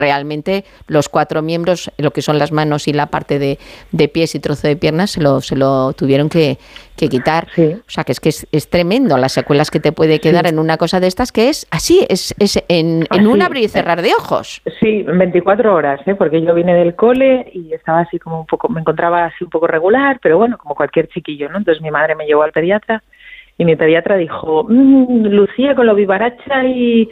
realmente los 4 miembros, lo que son las manos y la parte de pies y trozo de piernas, se lo tuvieron que quitar. Sí. O sea, que es tremendo las secuelas que te puede quedar en una cosa de estas, que es así, es en un abrir y cerrar de ojos. Sí, 24 horas, porque yo vine del cole y estaba así como un poco, me encontraba así un poco regular, pero bueno, como cualquier chiquillo, ¿no? Entonces mi madre me llevó al pediatra y mi pediatra dijo, Lucía, con lo vivaracha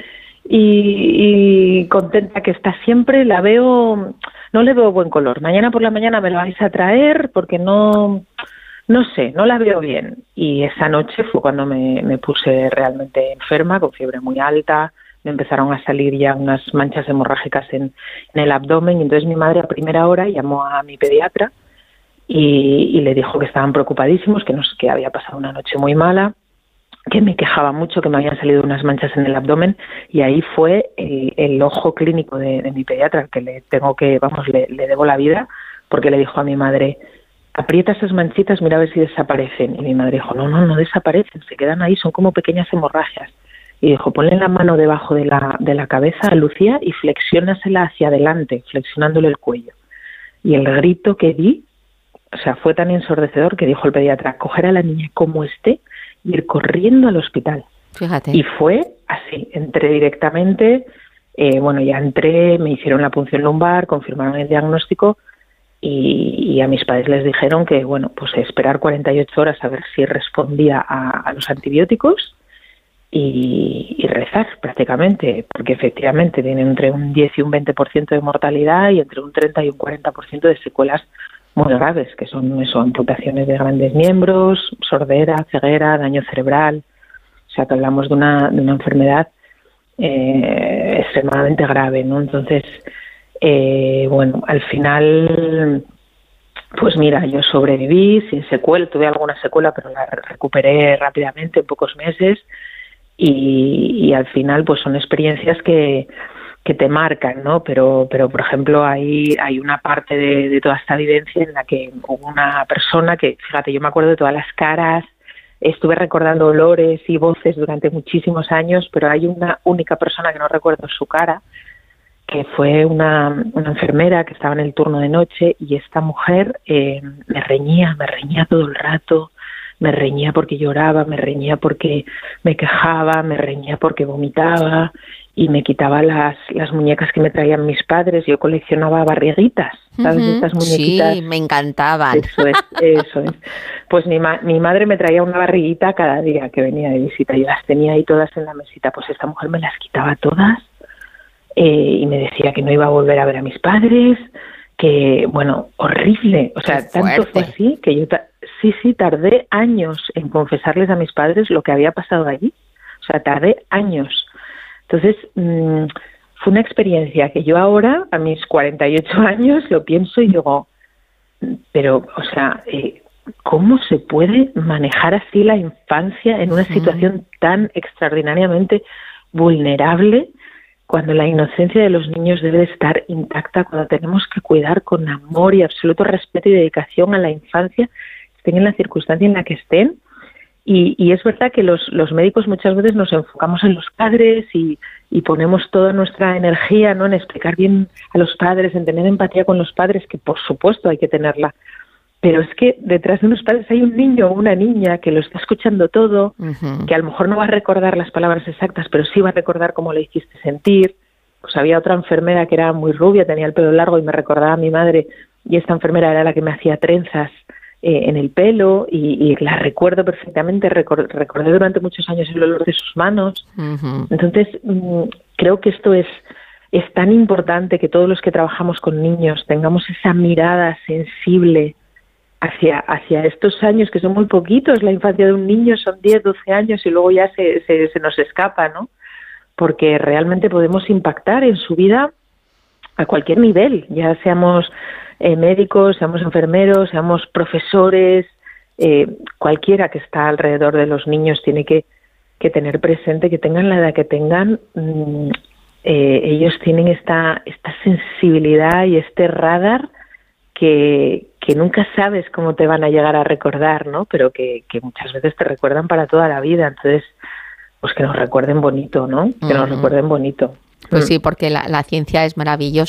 y contenta que está siempre, no le veo buen color. Mañana por la mañana me la vais a traer porque no sé, no la veo bien. Y esa noche fue cuando me puse realmente enferma, con fiebre muy alta, me empezaron a salir ya unas manchas hemorrágicas en el abdomen, y entonces mi madre a primera hora llamó a mi pediatra y le dijo que estaban preocupadísimos, que había pasado una noche muy mala, que me quejaba mucho, que me habían salido unas manchas en el abdomen, y ahí fue el ojo clínico de mi pediatra, que le debo la vida, porque le dijo a mi madre, aprieta esas manchitas, mira a ver si desaparecen. Y mi madre dijo, no desaparecen, se quedan ahí, son como pequeñas hemorragias. Y dijo, ponle la mano debajo de la cabeza a Lucía y flexiónasela hacia adelante, flexionándole el cuello. Y el grito que di, o sea, fue tan ensordecedor que dijo el pediatra, coger a la niña como esté y ir corriendo al hospital. Fíjate. Y fue así, entré directamente, ya entré, me hicieron la punción lumbar, confirmaron el diagnóstico y a mis padres les dijeron que, pues esperar 48 horas a ver si respondía a los antibióticos y rezar prácticamente, porque efectivamente tiene entre un 10 y un 20% de mortalidad y entre un 30 y un 40% de secuelas muy graves, que son amputaciones de grandes miembros, sordera, ceguera, daño cerebral. O sea, que hablamos de una enfermedad extremadamente grave, ¿no? Entonces, al final, pues mira, yo sobreviví sin secuela, tuve alguna secuela, pero la recuperé rápidamente en pocos meses, y al final pues son experiencias que te marcan, ¿no? Pero por ejemplo hay una parte de toda esta vivencia en la que hubo una persona que, fíjate, yo me acuerdo de todas las caras, estuve recordando olores y voces durante muchísimos años, pero hay una única persona que no recuerdo su cara, que fue una enfermera que estaba en el turno de noche, y esta mujer me reñía todo el rato, me reñía porque lloraba, me reñía porque me quejaba, me reñía porque vomitaba y me quitaba las muñecas que me traían mis padres. Yo coleccionaba barriguitas, ¿sabes? Estas muñequitas. Sí, me encantaban. Eso es. Pues mi madre me traía una barriguita cada día que venía de visita. Yo las tenía ahí todas en la mesita. Pues esta mujer me las quitaba todas y me decía que no iba a volver a ver a mis padres, que, horrible. O sea, tanto fue así que yo tardé años en confesarles a mis padres lo que había pasado allí. O sea, tardé años. Entonces, fue una experiencia que yo ahora, a mis 48 años, lo pienso y digo, pero, o sea, ¿cómo se puede manejar así la infancia en una situación tan extraordinariamente vulnerable, cuando la inocencia de los niños debe de estar intacta, cuando tenemos que cuidar con amor y absoluto respeto y dedicación a la infancia, estén en la circunstancia en la que estén? Y es verdad que los médicos muchas veces nos enfocamos en los padres y ponemos toda nuestra energía, ¿no?, en explicar bien a los padres, en tener empatía con los padres, que por supuesto hay que tenerla. Pero es que detrás de unos padres hay un niño o una niña que lo está escuchando todo, que a lo mejor no va a recordar las palabras exactas, pero sí va a recordar cómo le hiciste sentir. Pues había otra enfermera que era muy rubia, tenía el pelo largo y me recordaba a mi madre, y esta enfermera era la que me hacía trenzas en el pelo, y la recuerdo perfectamente. Recordé durante muchos años el olor de sus manos. Entonces, creo que esto es tan importante, que todos los que trabajamos con niños tengamos esa mirada sensible hacia estos años, que son muy poquitos. La infancia de un niño son 10, 12 años y luego ya se nos escapa, ¿no? Porque realmente podemos impactar en su vida a cualquier nivel, ya seamos médicos, seamos enfermeros, seamos profesores, cualquiera que está alrededor de los niños tiene que tener presente que tengan la edad que tengan, ellos tienen esta sensibilidad y este radar que nunca sabes cómo te van a llegar a recordar, ¿no? Pero que muchas veces te recuerdan para toda la vida. Entonces, pues que nos recuerden bonito, ¿no? Que nos recuerden bonito. Pues sí, porque la ciencia es maravillosa.